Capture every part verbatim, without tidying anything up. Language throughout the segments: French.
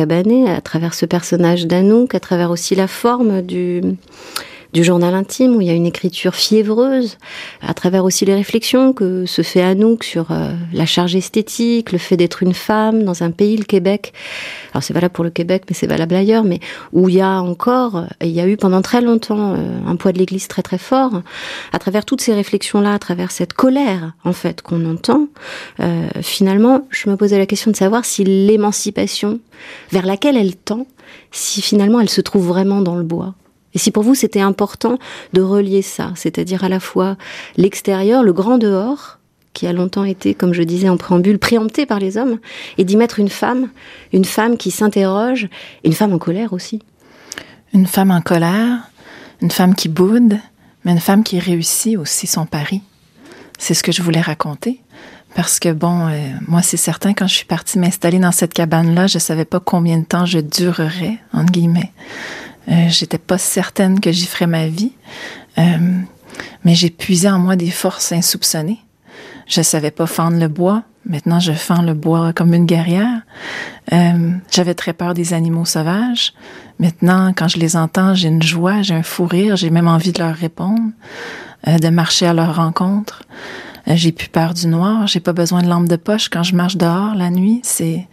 Cabanet, à travers ce personnage d'Anouk, à travers aussi la forme du... du journal intime, où il y a une écriture fiévreuse, à travers aussi les réflexions que se fait Anouk sur euh, la charge esthétique, le fait d'être une femme dans un pays, le Québec. Alors c'est valable pour le Québec, mais c'est valable ailleurs, mais où il y a encore, et il y a eu pendant très longtemps euh, un poids de l'Église très très fort. À travers toutes ces réflexions-là, à travers cette colère, en fait, qu'on entend, euh, finalement, je me posais la question de savoir si l'émancipation vers laquelle elle tend, si finalement elle se trouve vraiment dans le bois. Et si pour vous c'était important de relier ça, c'est-à-dire à la fois l'extérieur, le grand dehors, qui a longtemps été, comme je disais en préambule, préempté par les hommes, et d'y mettre une femme, une femme qui s'interroge, une femme en colère aussi. Une femme en colère, une femme qui boude, mais une femme qui réussit aussi son pari. C'est ce que je voulais raconter. Parce que bon, euh, moi c'est certain, quand je suis partie m'installer dans cette cabane-là, je savais pas combien de temps je durerais, entre guillemets. Euh, j'étais pas certaine que j'y ferais ma vie, euh, mais j'ai puisé en moi des forces insoupçonnées. Je savais pas fendre le bois. Maintenant, je fends le bois comme une guerrière. Euh, j'avais très peur des animaux sauvages. Maintenant, quand je les entends, j'ai une joie, j'ai un fou rire, j'ai même envie de leur répondre, euh, de marcher à leur rencontre. Euh, j'ai plus peur du noir. J'ai pas besoin de lampe de poche quand je marche dehors la nuit. C'est,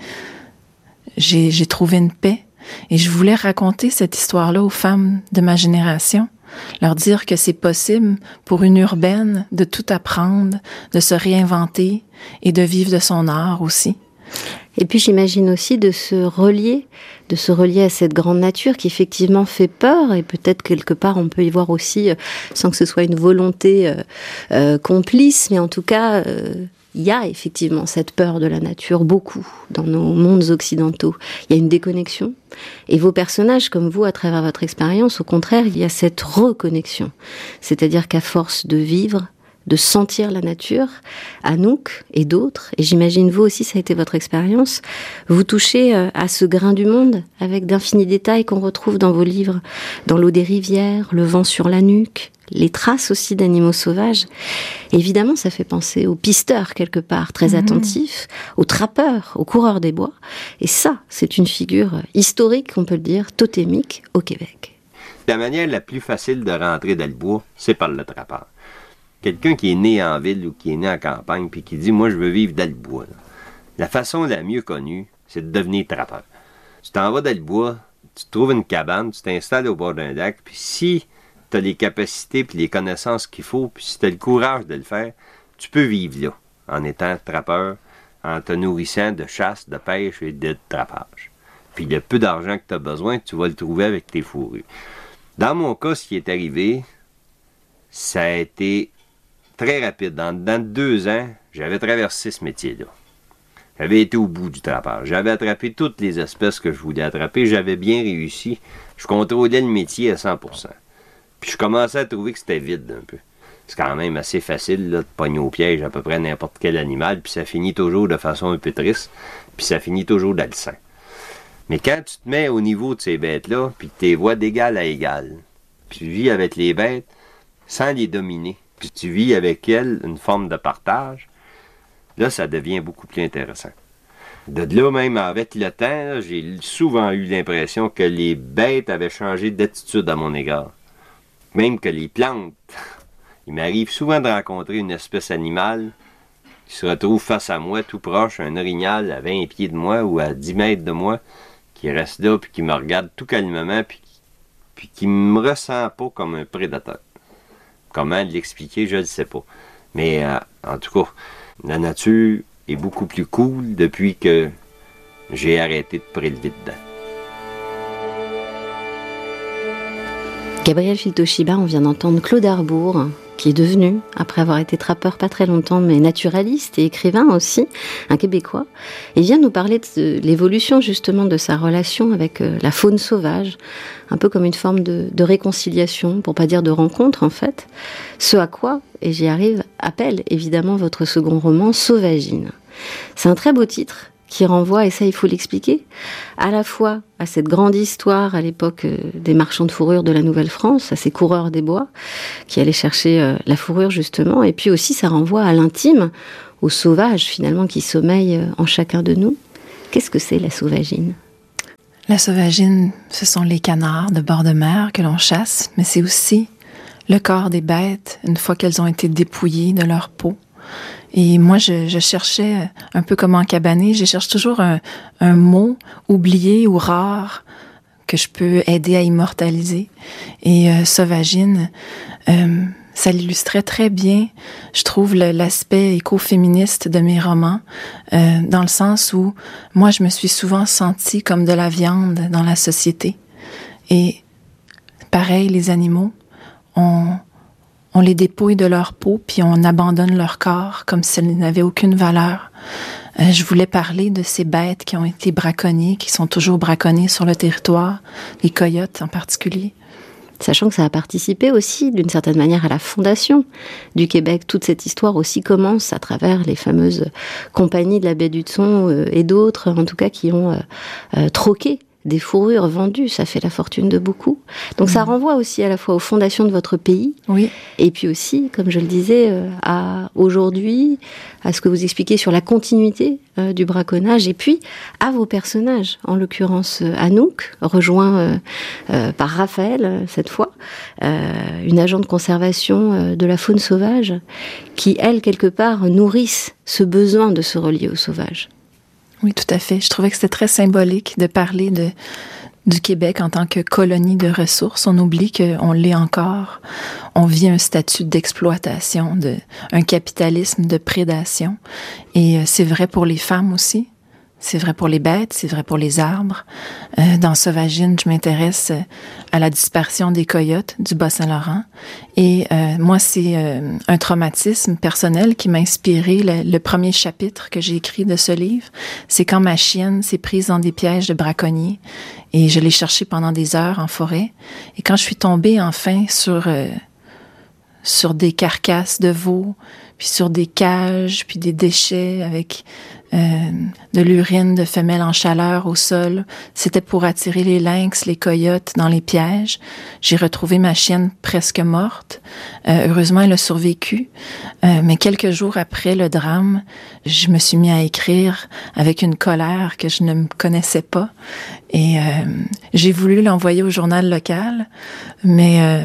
j'ai, j'ai trouvé une paix. Et je voulais raconter cette histoire-là aux femmes de ma génération, leur dire que c'est possible pour une urbaine de tout apprendre, de se réinventer et de vivre de son art aussi. Et puis j'imagine aussi de se relier, de se relier à cette grande nature qui effectivement fait peur, et peut-être quelque part on peut y voir aussi, sans que ce soit une volonté euh, euh, complice, mais en tout cas... Euh, il y a effectivement cette peur de la nature, beaucoup, dans nos mondes occidentaux. Il y a une déconnexion. Et vos personnages, comme vous, à travers votre expérience, au contraire, il y a cette reconnexion. C'est-à-dire qu'à force de vivre, de sentir la nature, Anouk et d'autres, et j'imagine vous aussi, ça a été votre expérience, vous touchez à ce grain du monde, avec d'infinis détails qu'on retrouve dans vos livres, dans l'eau des rivières, le vent sur la nuque, les traces aussi d'animaux sauvages. Évidemment, ça fait penser aux pisteurs, quelque part, très mmh. attentifs, aux trappeurs, aux coureurs des bois. Et ça, c'est une figure historique, on peut le dire, totémique au Québec. La manière la plus facile de rentrer dans le bois, c'est par le trappeur. Quelqu'un qui est né en ville ou qui est né en campagne puis qui dit « Moi, je veux vivre dans le bois », la façon la mieux connue, c'est de devenir trappeur. Tu t'en vas dans le bois, tu trouves une cabane, tu t'installes au bord d'un lac, puis si tu as les capacités puis les connaissances qu'il faut, puis si tu as le courage de le faire, tu peux vivre là, en étant trappeur, en te nourrissant de chasse, de pêche et de trappage. Puis le peu d'argent que tu as besoin, tu vas le trouver avec tes fourrures. Dans mon cas, ce qui est arrivé, ça a été très rapide. Dans, dans deux ans, j'avais traversé ce métier-là. J'avais été au bout du trappage. J'avais attrapé toutes les espèces que je voulais attraper. J'avais bien réussi. Je contrôlais le métier à cent pour cent. Puis je commençais à trouver que c'était vide un peu. C'est quand même assez facile là, de pogner au piège à peu près n'importe quel animal, puis ça finit toujours de façon un peu triste, puis ça finit toujours dans le sang. Mais quand tu te mets au niveau de ces bêtes-là, puis que tu les vois d'égal à égal, puis tu vis avec les bêtes sans les dominer, puis tu vis avec elles une forme de partage, là, ça devient beaucoup plus intéressant. De là, même avec le temps, là, j'ai souvent eu l'impression que les bêtes avaient changé d'attitude à mon égard. Même que les plantes. Il m'arrive souvent de rencontrer une espèce animale qui se retrouve face à moi, tout proche, un orignal à vingt pieds de moi ou à dix mètres de moi, qui reste là, puis qui me regarde tout calmement, puis, puis qui me ressent pas comme un prédateur. Comment l'expliquer, je ne sais pas. Mais euh, en tout cas, la nature est beaucoup plus cool depuis que j'ai arrêté de prélever dedans. Gabriel Filtoshiba, on vient d'entendre Claude Arbour, qui est devenu, après avoir été trappeur pas très longtemps, mais naturaliste et écrivain aussi, un Québécois. Il vient nous parler de l'évolution justement de sa relation avec la faune sauvage, un peu comme une forme de, de réconciliation, pour pas dire de rencontre en fait. Ce à quoi, et j'y arrive, appelle évidemment votre second roman, Sauvagine. C'est un très beau titre, qui renvoie, et ça il faut l'expliquer, à la fois à cette grande histoire à l'époque des marchands de fourrure de la Nouvelle-France, à ces coureurs des bois qui allaient chercher la fourrure justement, et puis aussi ça renvoie à l'intime, au sauvage finalement qui sommeille en chacun de nous. Qu'est-ce que c'est la sauvagine ? La sauvagine, ce sont les canards de bord de mer que l'on chasse, mais c'est aussi le corps des bêtes une fois qu'elles ont été dépouillées de leur peau. Et moi, je, je cherchais, un peu comme en cabané, je cherche toujours un, un mot oublié ou rare que je peux aider à immortaliser. Et euh, sauvagine, euh, ça l'illustrait très bien, je trouve, le, l'aspect écoféministe de mes romans, euh, dans le sens où moi, je me suis souvent sentie comme de la viande dans la société. Et pareil, les animaux, on... On les dépouille de leur peau, puis on abandonne leur corps comme s'ils n'avaient aucune valeur. Euh, je voulais parler de ces bêtes qui ont été braconnées, qui sont toujours braconnées sur le territoire, les coyotes en particulier. Sachant que ça a participé aussi, d'une certaine manière, à la fondation du Québec. Toute cette histoire aussi commence à travers les fameuses compagnies de la baie d'Hudson euh, et d'autres, en tout cas, qui ont euh, euh, troqué des fourrures vendues, ça fait la fortune de beaucoup. Donc mmh. ça renvoie aussi à la fois aux fondations de votre pays, oui. et puis aussi, comme je le disais, à aujourd'hui, à ce que vous expliquez sur la continuité euh, du braconnage, et puis à vos personnages, en l'occurrence Anouk, rejoint euh, euh, par Raphaël, euh, cette fois, euh, une agente de conservation euh, de la faune sauvage, qui, elle, quelque part, nourrissent ce besoin de se relier au sauvage. Oui, tout à fait. Je trouvais que c'était très symbolique de parler de, du Québec en tant que colonie de ressources. On oublie qu'on l'est encore. On vit un statut d'exploitation, de, un capitalisme de prédation. Et c'est vrai pour les femmes aussi. C'est vrai pour les bêtes, c'est vrai pour les arbres. Euh, dans Sauvagine, je m'intéresse à la disparition des coyotes du Bas-Saint-Laurent. Et euh, moi, c'est euh, un traumatisme personnel qui m'a inspiré le, le premier chapitre que j'ai écrit de ce livre. C'est quand ma chienne s'est prise dans des pièges de braconniers et je l'ai cherchée pendant des heures en forêt. Et quand je suis tombée enfin sur, euh, sur des carcasses de veaux, puis sur des cages, puis des déchets avec euh, de l'urine de femelles en chaleur au sol. C'était pour attirer les lynx, les coyotes dans les pièges. J'ai retrouvé ma chienne presque morte. Euh, heureusement, elle a survécu. Euh, mais quelques jours après le drame, je me suis mis à écrire avec une colère que je ne me connaissais pas. Et euh, j'ai voulu l'envoyer au journal local, mais... Euh,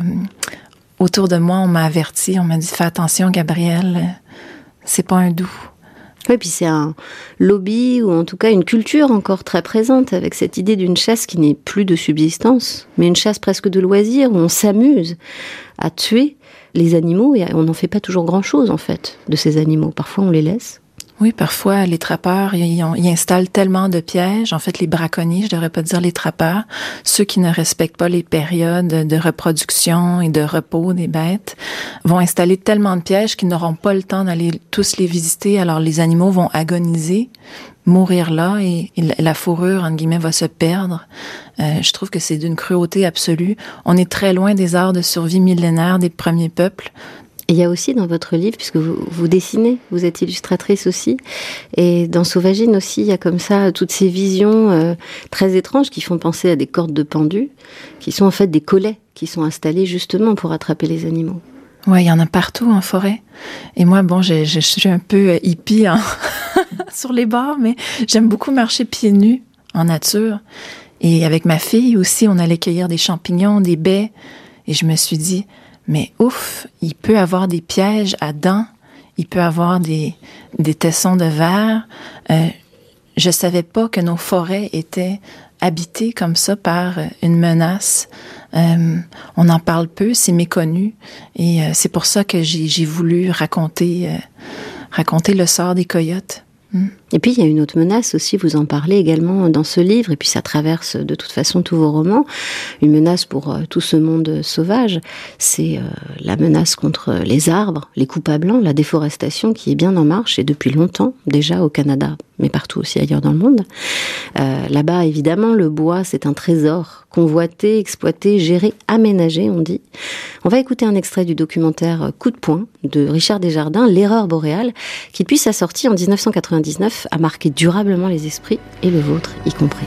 autour de moi, on m'a averti, on m'a dit « Fais attention, Gabrielle, c'est pas un doux. » Oui, puis c'est un lobby, ou en tout cas une culture encore très présente, avec cette idée d'une chasse qui n'est plus de subsistance, mais une chasse presque de loisir, où on s'amuse à tuer les animaux, et on n'en fait pas toujours grand-chose, en fait, de ces animaux. Parfois, on les laisse. Oui, parfois, les trappeurs, ils, ils installent tellement de pièges. En fait, les braconniers, je devrais pas dire les trappeurs, ceux qui ne respectent pas les périodes de reproduction et de repos des bêtes, vont installer tellement de pièges qu'ils n'auront pas le temps d'aller tous les visiter. Alors, les animaux vont agoniser, mourir là, et, et la fourrure, entre guillemets, va se perdre. Euh, je trouve que c'est d'une cruauté absolue. On est très loin des arts de survie millénaires des premiers peuples. Il y a aussi dans votre livre, puisque vous, vous dessinez, vous êtes illustratrice aussi, et dans Sauvagine aussi, il y a comme ça toutes ces visions euh, très étranges qui font penser à des cordes de pendus, qui sont en fait des collets qui sont installés justement pour attraper les animaux. Oui, il y en a partout en forêt. Et moi, bon, je, je, je suis un peu hippie hein, sur les bords, mais j'aime beaucoup marcher pieds nus en nature. Et avec ma fille aussi, on allait cueillir des champignons, des baies, et je me suis dit... Mais ouf, il peut avoir des pièges à dents, il peut avoir des, des tessons de verre. Euh, je savais pas que nos forêts étaient habitées comme ça par une menace. Euh, on en parle peu, c'est méconnu. Et euh, c'est pour ça que j'ai, j'ai voulu raconter, euh, raconter le sort des coyotes. Mm. Et puis, il y a une autre menace aussi, vous en parlez également dans ce livre, et puis ça traverse de toute façon tous vos romans. Une menace pour euh, tout ce monde sauvage, c'est euh, la menace contre les arbres, les coupes à blanc, la déforestation qui est bien en marche, et depuis longtemps, déjà au Canada, mais partout aussi ailleurs dans le monde. Euh, là-bas, évidemment, le bois, c'est un trésor, convoité, exploité, géré, aménagé, on dit. On va écouter un extrait du documentaire Coup de poing de Richard Desjardins, L'erreur boréale, qui depuis sa sortie en dix-neuf cent quatre-vingt-dix-neuf a marqué durablement les esprits, et le vôtre y compris.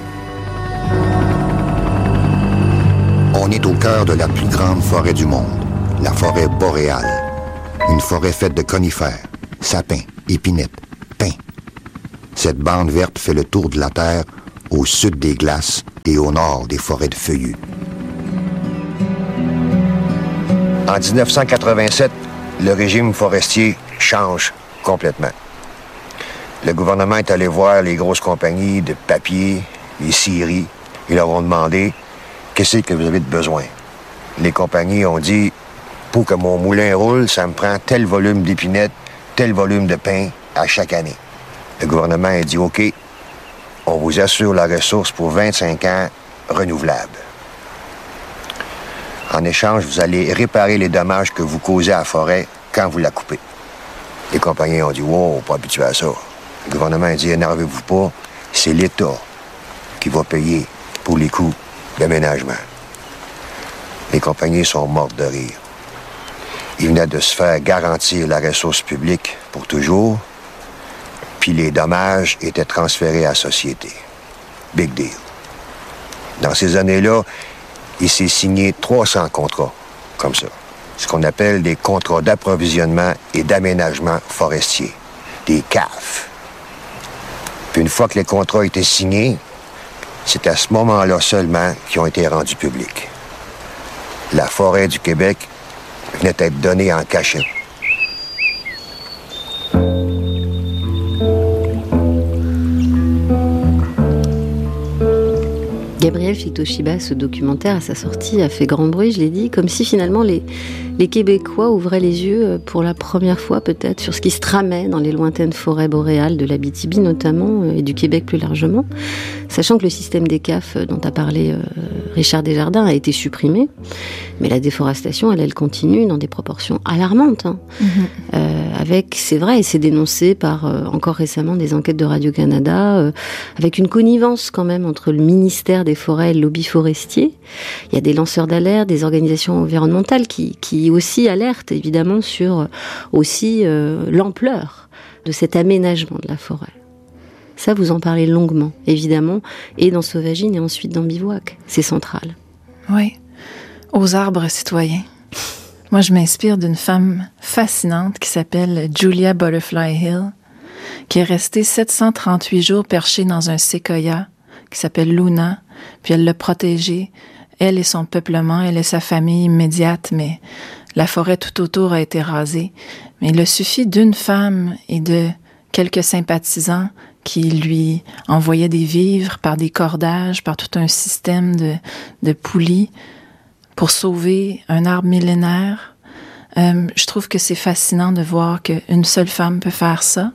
On est au cœur de la plus grande forêt du monde, la forêt boréale. Une forêt faite de conifères, sapins, épinette, pins. Cette bande verte fait le tour de la Terre au sud des glaces et au nord des forêts de feuillus. En dix-neuf cent quatre-vingt-sept, le régime forestier change complètement. Le gouvernement est allé voir les grosses compagnies de papier, les scieries. Ils leur ont demandé « Qu'est-ce que vous avez de besoin? » Les compagnies ont dit « Pour que mon moulin roule, ça me prend tel volume d'épinettes, tel volume de pain à chaque année. » Le gouvernement a dit « OK, on vous assure la ressource pour vingt-cinq ans renouvelable. En échange, vous allez réparer les dommages que vous causez à la forêt quand vous la coupez. » Les compagnies ont dit « Wow, pas habitué à ça. » Le gouvernement a dit « Énervez-vous pas, c'est l'État qui va payer pour les coûts d'aménagement. » Les compagnies sont mortes de rire. Ils venaient de se faire garantir la ressource publique pour toujours, puis les dommages étaient transférés à la société. Big deal. Dans ces années-là, il s'est signé trois cents contrats comme ça. Ce qu'on appelle des contrats d'approvisionnement et d'aménagement forestier, des C A F. Puis une fois que les contrats étaient signés, c'est à ce moment-là seulement qu'ils ont été rendus publics. La forêt du Québec venait d'être donnée en cachet. Gabriel Fictoshiba, ce documentaire à sa sortie a fait grand bruit, je l'ai dit, comme si finalement les, les Québécois ouvraient les yeux pour la première fois peut-être sur ce qui se tramait dans les lointaines forêts boréales de l'Abitibi notamment et du Québec plus largement, sachant que le système des C A F dont a parlé euh, Richard Desjardins a été supprimé, mais la déforestation, elle, elle continue dans des proportions alarmantes, hein. Mm-hmm. euh, avec, c'est vrai, et c'est dénoncé par euh, encore récemment des enquêtes de Radio-Canada, euh, avec une connivence quand même entre le ministère des Forêts et le lobby forestier. Il y a des lanceurs d'alerte, des organisations environnementales qui, qui aussi alertent évidemment sur aussi euh, l'ampleur de cet aménagement de la forêt. Ça, vous en parlez longuement, évidemment, et dans Sauvagine et ensuite dans Bivouac. C'est central. Oui. Aux arbres citoyens. Moi, je m'inspire d'une femme fascinante qui s'appelle Julia Butterfly Hill, qui est restée sept cent trente-huit jours perchée dans un séquoia qui s'appelle Luna, puis elle l'a protégée, elle et son peuplement, elle et sa famille immédiate, mais la forêt tout autour a été rasée. Mais il a suffi d'une femme et de quelques sympathisants qui lui envoyaient des vivres par des cordages, par tout un système de, de poulies pour sauver un arbre millénaire. Euh, je trouve que c'est fascinant de voir qu'une seule femme peut faire ça.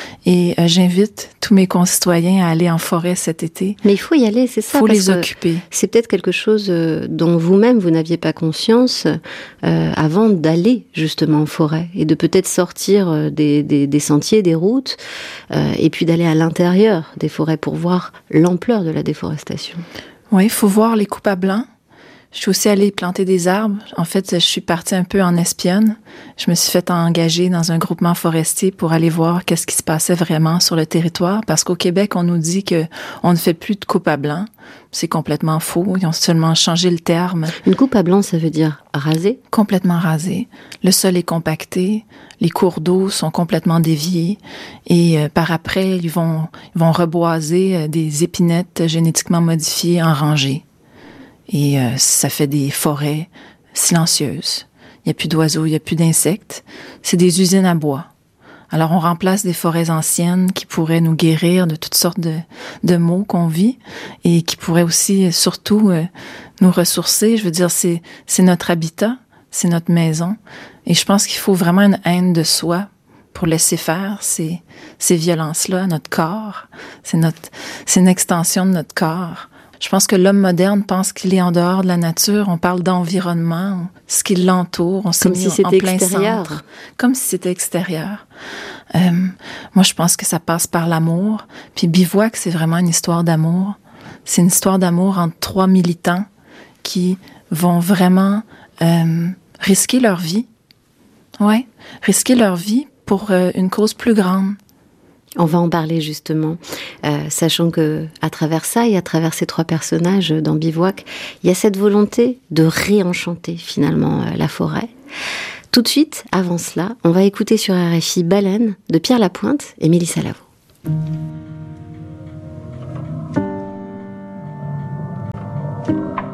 Et euh, j'invite tous mes concitoyens à aller en forêt cet été. Mais il faut y aller, c'est ça. Il faut les occuper. C'est peut-être quelque chose dont vous-même, vous n'aviez pas conscience euh, avant d'aller justement en forêt. Et de peut-être sortir des, des, des sentiers, des routes, euh, et puis d'aller à l'intérieur des forêts pour voir l'ampleur de la déforestation. Oui, il faut voir les coupes à blanc. Je suis aussi allée planter des arbres. En fait, je suis partie un peu en espionne. Je me suis fait engager dans un groupement forestier pour aller voir qu'est-ce qui se passait vraiment sur le territoire. Parce qu'au Québec, on nous dit que on ne fait plus de coupe à blanc. C'est complètement faux. Ils ont seulement changé le terme. Une coupe à blanc, ça veut dire raser? Complètement rasé. Le sol est compacté. Les cours d'eau sont complètement déviés. Et euh, par après, ils vont, ils vont reboiser euh, des épinettes génétiquement modifiées en rangées. Et euh, ça fait des forêts silencieuses. Il n'y a plus d'oiseaux, il n'y a plus d'insectes. C'est des usines à bois. Alors on remplace des forêts anciennes qui pourraient nous guérir de toutes sortes de, de maux qu'on vit et qui pourraient aussi, surtout, euh, nous ressourcer. Je veux dire, c'est, c'est notre habitat, c'est notre maison. Et je pense qu'il faut vraiment une haine de soi pour laisser faire ces, ces violences-là, notre corps. C'est notre, c'est une extension de notre corps. Je pense que l'homme moderne pense qu'il est en dehors de la nature. On parle d'environnement, ce qui l'entoure. On s'est Comme mis si en c'était plein extérieur. centre. Comme si c'était extérieur. Euh, moi, je pense que ça passe par l'amour. Puis Bivouac, c'est vraiment une histoire d'amour. C'est une histoire d'amour entre trois militants qui vont vraiment euh, risquer leur vie. Ouais, risquer leur vie pour euh, une cause plus grande. On va en parler justement, euh, sachant que à travers ça et à travers ces trois personnages dans Bivouac, il y a cette volonté de réenchanter finalement euh, la forêt. Tout de suite, avant cela, on va écouter sur R F I Baleine de Pierre Lapointe et Mélissa Lavo. Thank you.